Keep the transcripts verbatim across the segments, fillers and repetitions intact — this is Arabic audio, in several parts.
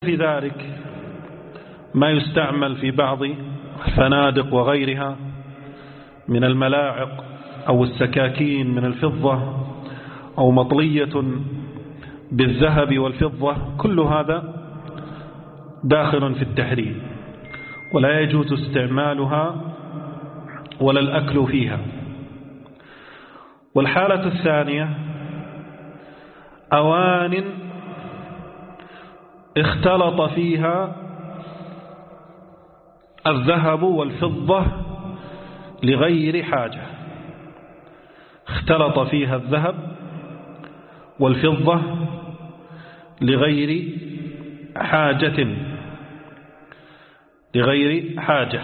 في ذلك ما يستعمل في بعض الفنادق وغيرها من الملاعق أو السكاكين من الفضة أو مطلية بالذهب والفضة، كل هذا داخل في التحريم، ولا يجوز استعمالها ولا الأكل فيها. والحالة الثانية أوان اختلط فيها الذهب والفضة لغير حاجة، اختلط فيها الذهب والفضة لغير حاجة لغير حاجة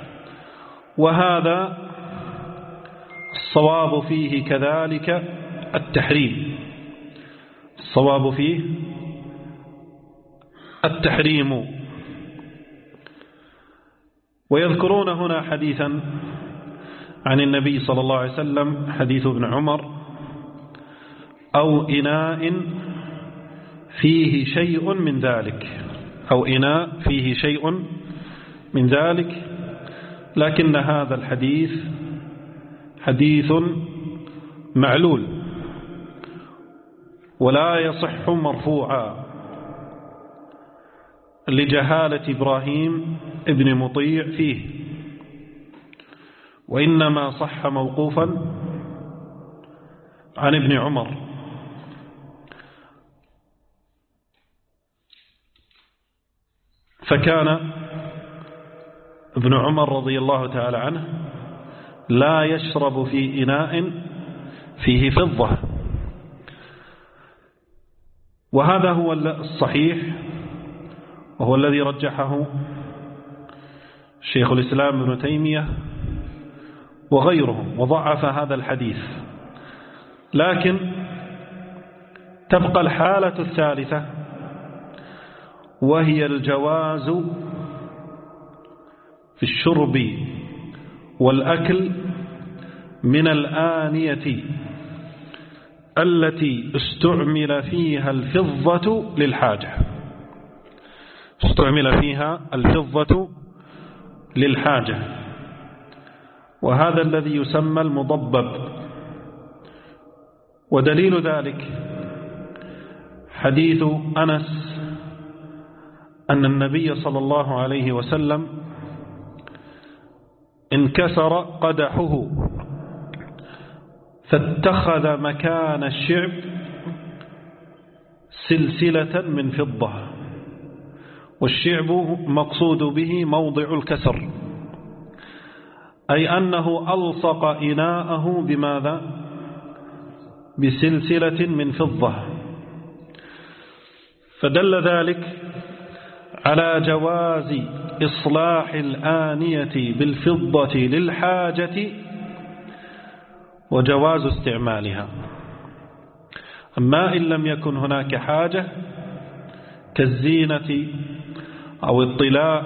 وهذا الصواب فيه كذلك التحريم، الصواب فيه التحريم. ويذكرون هنا حديثا عن النبي صلى الله عليه وسلم، حديث ابن عمر: أو إناء فيه شيء من ذلك، أو إناء فيه شيء من ذلك، لكن هذا الحديث حديث معلول ولا يصح مرفوعا لجهالة إبراهيم ابن مطيع فيه، وإنما صح موقوفا عن ابن عمر. فكان ابن عمر رضي الله تعالى عنه لا يشرب في إناء فيه فضة، وهذا هو الصحيح وهو الذي رجحه شيخ الإسلام ابن تيمية وغيرهم، وضعف هذا الحديث. لكن تبقى الحالة الثالثة وهي الجواز في الشرب والأكل من الآنية التي استعمل فيها الفضة للحاجة، استعمل فيها الفضة للحاجة، وهذا الذي يسمى المضبب. ودليل ذلك حديث أنس أن النبي صلى الله عليه وسلم انكسر قدحه فاتخذ مكان الشعب سلسلة من فضة، والشعب مقصود به موضع الكسر، أي أنه ألصق إناءه بماذا؟ بسلسلة من فضة. فدل ذلك على جواز إصلاح الآنية بالفضة للحاجة وجواز استعمالها. أما إن لم يكن هناك حاجة كالزينة أو الطلاء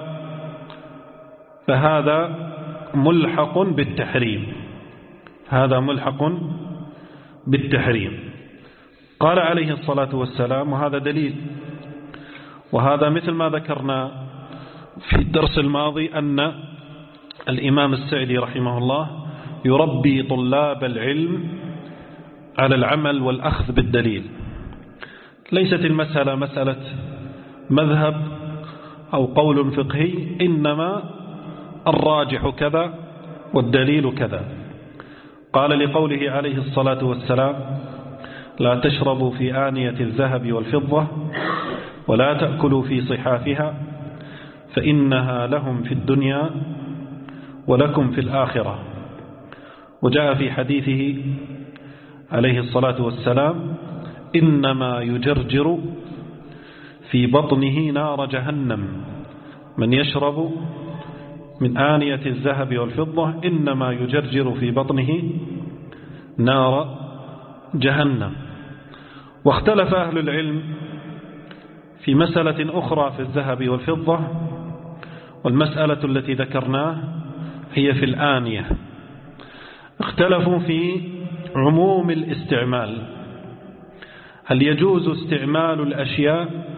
فهذا ملحق بالتحريم، هذا ملحق بالتحريم. قال عليه الصلاة والسلام، وهذا دليل، وهذا مثل ما ذكرنا في الدرس الماضي أن الإمام السعدي رحمه الله يربي طلاب العلم على العمل والأخذ بالدليل. ليست المسألة مسألة مذهب أو قول فقهي، إنما الراجح كذا والدليل كذا. قال لقوله عليه الصلاة والسلام: لا تشربوا في آنية الذهب والفضة ولا تأكلوا في صحافها فإنها لهم في الدنيا ولكم في الآخرة. وجاء في حديثه عليه الصلاة والسلام: إنما يجرجر في بطنه نار جهنم من يشرب من آنية الذهب والفضة إنما يجرجر في بطنه نار جهنم. واختلف أهل العلم في مسألة أخرى في الذهب والفضة، والمسألة التي ذكرناه هي في الآنية. اختلفوا في عموم الاستعمال، هل يجوز استعمال الأشياء